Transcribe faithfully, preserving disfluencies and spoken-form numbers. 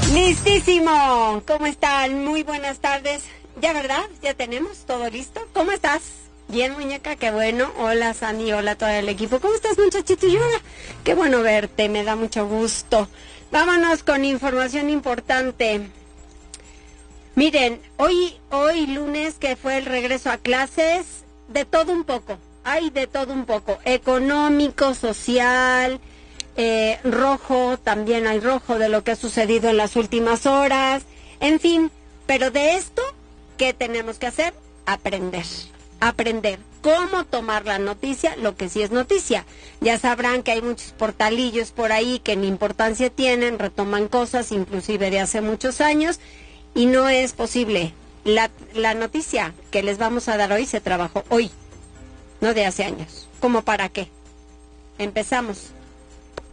Listísimo. ¿Cómo están? Muy buenas tardes. Ya, ¿verdad? Ya tenemos todo listo. ¿Cómo estás? Bien, muñeca, qué bueno. Hola, Sani, hola a todo el equipo. ¿Cómo estás, muchachito? Yo, qué bueno verte, me da mucho gusto. Vámonos con información importante. Miren, hoy, hoy lunes, que fue el regreso a clases, de todo un poco. Hay de todo un poco. Económico, social, eh, rojo, también hay rojo de lo que ha sucedido en las últimas horas. En fin, pero de esto, ¿qué tenemos que hacer? Aprender. Aprender cómo tomar la noticia, lo que sí es noticia. Ya sabrán que hay muchos portalillos por ahí que ni importancia tienen, retoman cosas inclusive de hace muchos años y no es posible. La, la noticia que les vamos a dar hoy se trabajó hoy, no de hace años. ¿Cómo para qué? Empezamos.